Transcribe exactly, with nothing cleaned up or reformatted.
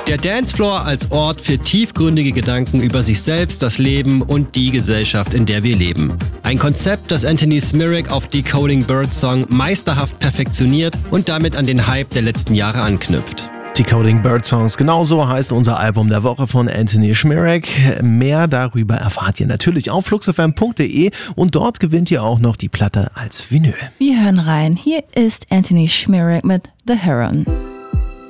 Der Dancefloor als Ort für tiefgründige Gedanken über sich selbst, das Leben und die Gesellschaft, in der wir leben. Ein Konzept, das Anthony Smirak auf Decoding Birdsong meisterhaft perfektioniert und damit an den Hype der letzten Jahre anknüpft. Decoding Birdsongs, genauso heißt unser Album der Woche von Anthony Smirak. Mehr darüber erfahrt ihr natürlich auf fluxfm punkt de und dort gewinnt ihr auch noch die Platte als Vinyl. Wir hören rein. Hier ist Anthony Smirak mit The Heron.